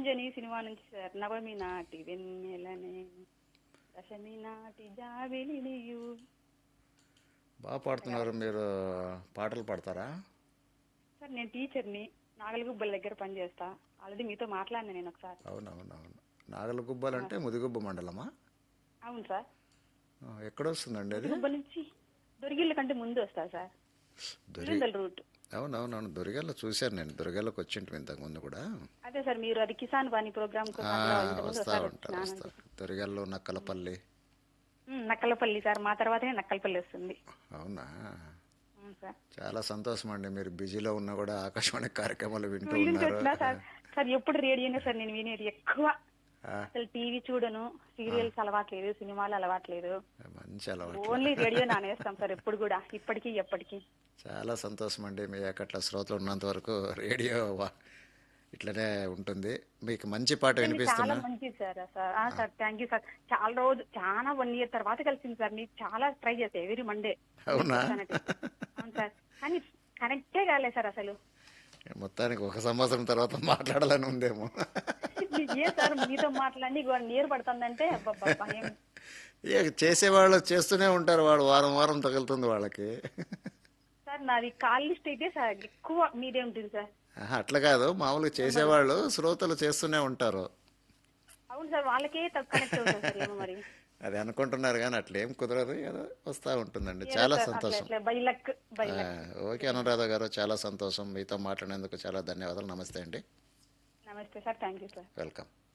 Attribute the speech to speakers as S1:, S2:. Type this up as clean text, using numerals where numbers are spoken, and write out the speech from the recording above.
S1: Anjani cinema నుంచి sir. Navami నాటి వెన్నెలనే దశమి నాటి జాబిలి నీయు.
S2: బాగా పాడుతున్నారు మీరు. పాటలు పాడతారా?
S1: సార్ నేను టీచర్ని, నాగలగుబ్బల దగ్గర పనిచేస్తా. ఆల్రెడీ మీతో మాట్లాడినా నేను ఒకసారి.
S2: అవునవునవును. నాగలగుబ్బాలంటే ముదిగుబ్బ మండలమా?
S1: అవును సార్.
S2: ఎక్కడ వస్తుందండి అది?
S1: ముదిగుబ్బ నుంచి దొరిగిళ్ళ కంటే ముందు వస్తా సార్. పులివెందుల రూట్.
S2: అవునవునవును, దొరిగేళ్ళ చూశాను నేను. దొరిగేళ్ళకి వచ్చింటి ఇంతకు ముందు కూడా.
S1: అదే సార్, మీరు అది కిసాన్ వాణి ప్రోగ్రామ్ కోసం అట్లా ఇంతకుముందు
S2: వస్తా
S1: ఒకసారి
S2: ఉంటారు
S1: వచ్చినాను.
S2: వస్తారు. దొరిగేళ్ళు, నక్కలపల్లి.
S1: నక్కలపల్లి సార్, మా తర్వాతనే నక్కలపల్లి వస్తుంది.
S2: అవునా?
S1: అవును సార్.
S2: చాలా సంతోషం అండి. మీరు బిజీలో ఉన్నా కూడా ఆకాశవాణి కార్యక్రమాలు వింటూ
S1: స్కూల్ నుంచి
S2: ఉన్నారు.
S1: వచ్చినా సార్. సార్ ఎప్పుడు రేడియోనే సార్ నేను వినేది ఎక్కువ.
S2: ఆ,
S1: అసలు టీవీ చూడను, సీరియల్స్ అలవాట్లేదు, సినిమాలు అలవాట్లేదు.
S2: మంచి అలవాట్లు.
S1: ఓన్లీ రేడియో నానేస్తాం సార్ ఎప్పుడు కూడా, ఇప్పటికీ ఎప్పటికీ.
S2: చాలా సంతోషం అండి. మీ అక్కట్ల శ్రోతలు ఉన్నంత వరకు రేడియో ఇట్లనే ఉంటుంది. మీకు మంచి పాట
S1: చాలా
S2: వినిపిస్తున్నా.
S1: మంచిది sir. Sir thank you sir. చాలా 1 year తర్వాత కలిసింది సార్. మీకు చాలా ట్రై చేస్తాయి ఎవ్రీ మండే.
S2: అవునా?
S1: అవును సార్, కానీ కనెక్టే కాలేదు సార్ అసలు.
S2: మొత్తానికి 1 సంవత్సరం తర్వాత మాట్లాడాలని ఉందేమో.
S1: ఏ సార్ మీతో మాట్లాడి 1 year పడుతుందంటే అబ్బబ్బా ఏం
S2: చేసేవాళ్ళు చేస్తూనే ఉంటారు. వాడు వారం వారం తగులుతుంది వాళ్ళకి.
S1: సార్. నాది కాల్ లిస్ట్ అయితే సార్ ఎక్కువ మీదే ఉంటుంది సార్.
S2: అట్లా కాదు, మామూలుగా చేసేవాళ్ళు శ్రోతలు చేస్తూనే ఉంటారు.
S1: అవును సార్, వాళ్ళకే కనెక్ట్ అవుతుంది సార్. ఏమో మరి
S2: అది అనుకుంటున్నారు కానీ అట్లేం కుదరదు. ఏదో వస్తూ ఉంటుందండి.
S1: ఏదో
S2: చాలా
S1: సార్
S2: సంతోషం.
S1: అట్లా బై లక్.
S2: ఓకే అనురాధ గారు, చాలా సంతోషం. మీతో మాట్లాడినందుకు చాలా ధన్యవాదాలు. నమస్తే అండి.
S1: నమస్తే sir. Thank you sir.
S2: Welcome.